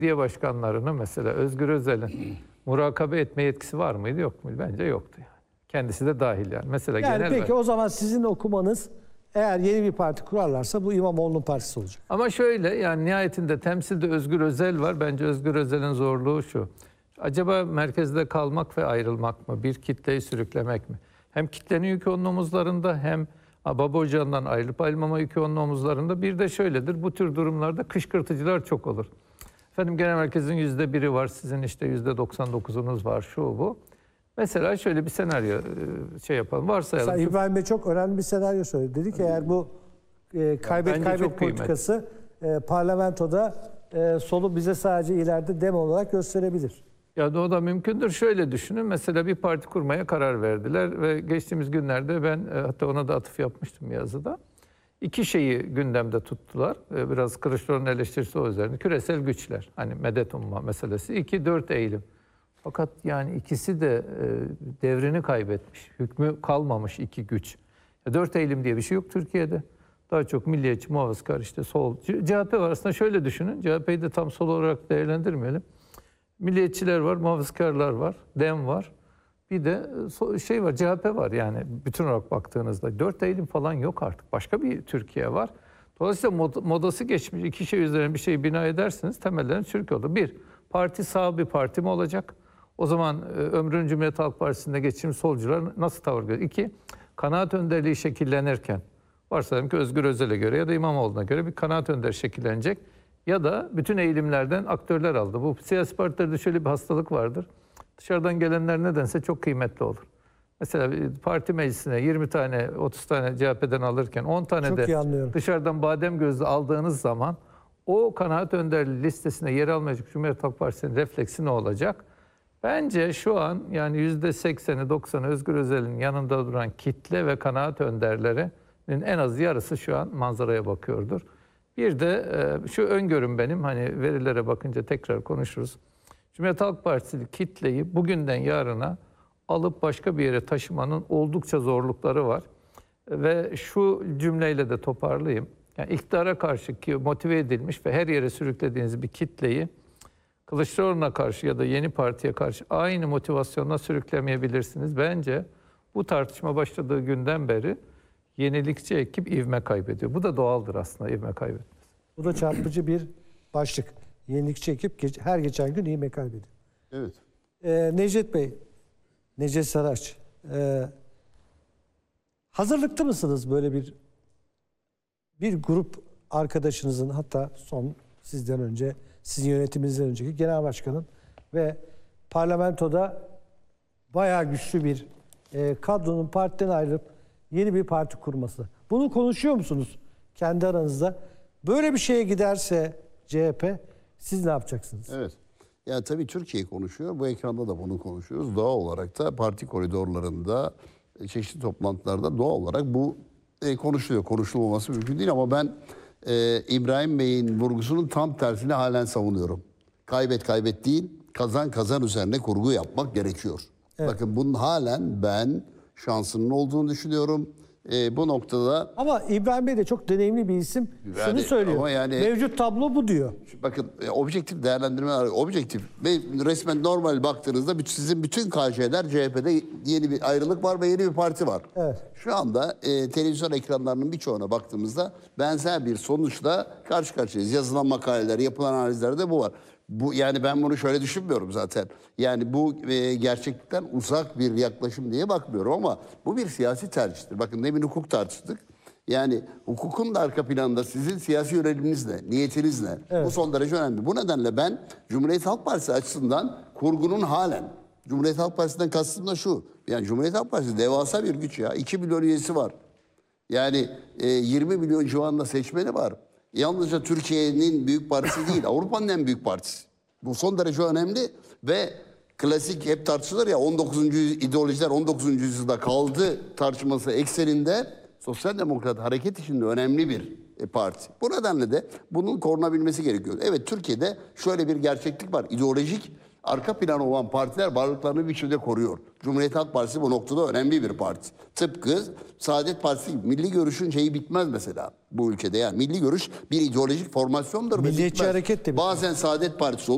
belediye başkanlarını mesela Özgür Özel'in murakabe etme yetkisi var mıydı yok muydu? Bence yoktu yani. Kendisi de dahil yani. Mesela Yani genel peki o zaman sizin okumanız eğer yeni bir parti kurarlarsa bu İmamoğlu'nun partisi olacak. Ama şöyle yani nihayetinde temsilde Özgür Özel var. Bence Özgür Özel'in zorluğu şu. Acaba merkezde kalmak ve ayrılmak mı? Bir kitleyi sürüklemek mi? Hem kitlenin yükü onun omuzlarında hem Babacan'dan ayrılıp ayrılmama yükü onun omuzlarında. Bir de şöyledir. Bu tür durumlarda kışkırtıcılar çok olur. Efendim genel merkezin %1'i var. Sizin işte %99'unuz var. Şu bu. Mesela şöyle bir senaryo yapalım. Varsayalım. Mesela İbrahim Bey çok önemli bir senaryo söyledi. Dedi ki eğer bu kaybet politikası parlamentoda solu bize sadece ileride dem olarak gösterebilir. Ya o da mümkündür. Şöyle düşünün. Mesela bir parti kurmaya karar verdiler ve geçtiğimiz günlerde ben hatta ona da atıf yapmıştım yazıda. İki şeyi gündemde tuttular. Biraz Kılıçdaroğlu'nun eleştirisi o üzerine. Küresel güçler. Hani medet umma meselesi. 2-4 Eylül. Fakat yani ikisi de devrini kaybetmiş. Hükmü kalmamış iki güç. 4 Eylül diye bir şey yok Türkiye'de. Daha çok milliyetçi, muhafazakar işte sol. CHP var aslında şöyle düşünün. CHP'yi de tam sol olarak değerlendirmeyelim. Milliyetçiler var, muhafazakarlar var, DEM var. Bir de şey var, CHP var yani bütün olarak baktığınızda. 4 Eylül falan yok artık. Başka bir Türkiye var. Dolayısıyla modası geçmiş iki şey üzerine bir şey bina edersiniz. Temellerini Türkiye olur. Bir, parti sağ bir parti mi olacak? O zaman ömrünün Cumhuriyet Halk Partisi'nde geçirmiş solcular nasıl tavır görüyor? İki, kanaat önderliği şekillenirken varsayalım ki Özgür Özel'e göre ya da İmamoğlu'na göre bir kanaat önder şekillenecek. Ya da bütün eğilimlerden aktörler aldı. Bu siyasi partilerde şöyle bir hastalık vardır. Dışarıdan gelenler nedense çok kıymetli olur. Mesela parti meclisine 20 tane, 30 tane CHP'den alırken 10 tane çok de dışarıdan badem gözlü aldığınız zaman o kanaat önderliği listesine yer almayacak Cumhuriyet Halk Partisi'nin refleksi ne olacak? Bence şu an yani %80'i 90'ı Özgür Özel'in yanında duran kitle ve kanaat önderlerinin en az yarısı şu an manzaraya bakıyordur. Bir de şu öngörüm benim, hani verilere bakınca tekrar konuşuruz. Cumhuriyet Halk Partisi kitleyi bugünden yarına alıp başka bir yere taşımanın oldukça zorlukları var. Ve şu cümleyle de toparlayayım. Yani iktidara karşı ki motive edilmiş ve her yere sürüklediğiniz bir kitleyi Kılıçdaroğlu'na karşı ya da yeni partiye karşı aynı motivasyonla sürüklemeyebilirsiniz. Bence bu tartışma başladığı günden beri yenilikçi ekip ivme kaybediyor. Bu da doğaldır aslında, ivme kaybetmesi. Bu da çarpıcı bir başlık. Yenilikçi ekip her geçen gün ivme kaybediyor. Evet. Necdet Bey, Necdet Saraç, hazırlıklı mısınız böyle bir grup arkadaşınızın, hatta sizden önce, sizin yönetiminizden önceki genel başkanın ve parlamentoda bayağı güçlü bir kadronun partiden ayrılıp yeni bir parti kurması. Bunu konuşuyor musunuz kendi aranızda? Böyle bir şeye giderse CHP siz ne yapacaksınız? Evet. Yani tabii Türkiye konuşuyor. Bu ekranda da bunu konuşuyoruz. Doğal olarak da parti koridorlarında, çeşitli toplantılarda doğal olarak bu konuşuluyor. Konuşulmaması mümkün değil ama ben İbrahim Bey'in vurgusunun tam tersini halen savunuyorum. Kaybet değil, kazan üzerine kurgu yapmak gerekiyor. Evet. Bakın bunun halen ben şansının olduğunu düşünüyorum. Bu noktada... Ama İbrahim Bey de çok deneyimli bir isim. Şunu söylüyor. Mevcut tablo bu diyor. Bakın objektif değerlendirme, objektif ve resmen normal baktığınızda sizin bütün KC'ler CHP'de yeni bir ayrılık var ve yeni bir parti var. Evet. Şu anda televizyon ekranlarının birçoğuna baktığımızda benzer bir sonuçla karşı karşıyayız. Yazılan makaleler, yapılan analizlerde bu var. Yani ben bunu şöyle düşünmüyorum zaten. Yani bu gerçeklikten uzak bir yaklaşım diye bakmıyorum ama bu bir siyasi tercihtir. Bakın demin hukuk tartıştık. Yani hukukun da arka planında sizin siyasi yöneliminizle, niyetinizle evet. Bu son derece önemli. Bu nedenle ben Cumhuriyet Halk Partisi açısından kurgunun halen, Cumhuriyet Halk Partisi'nden kastım da şu. Yani Cumhuriyet Halk Partisi devasa bir güç ya. 2 milyon üyesi var. Yani 20 milyon civarında seçmeni var. Yalnızca Türkiye'nin büyük partisi değil, Avrupa'nın en büyük partisi. Bu son derece önemli ve klasik hep tartışılır ya 19. ideolojiler 19. yüzyılda kaldı tartışması ekseninde Sosyal Demokrat Hareket içinde önemli bir parti. Bu nedenle de bunun korunabilmesi gerekiyor. Evet Türkiye'de şöyle bir gerçeklik var. İdeolojik arka planı olan partiler varlıklarını bir biçimde koruyor. Cumhuriyet Halk Partisi bu noktada önemli bir parti. Tıpkı Saadet Partisi gibi. Milli görüşün şeyi bitmez mesela bu ülkede. Yani milli görüş bir ideolojik formasyondur. Milliyetçi hareket de bitmez. Bazen Saadet Partisi olur.